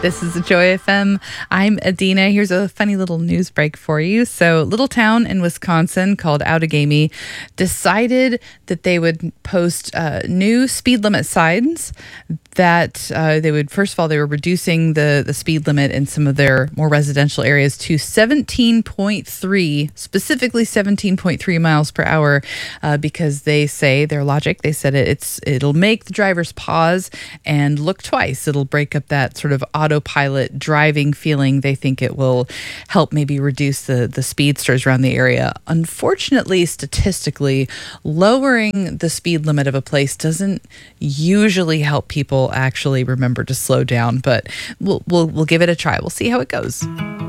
This is Joy FM. I'm Adina. Here's a funny little news break for you. So, little town in Wisconsin called Outagamie decided that they would post new speed limit signs that they would, first of all, they were reducing the speed limit in some of their more residential areas to 17.3, specifically 17.3 miles per hour, because they say, their logic, they said it'll make the drivers pause and look twice. It'll break up that sort of autopilot driving feeling. They think it will help maybe reduce the speedsters around the area. Unfortunately, statistically, lowering the speed limit of a place doesn't usually help people actually remember to slow down, but we'll give it a try. We'll see how it goes.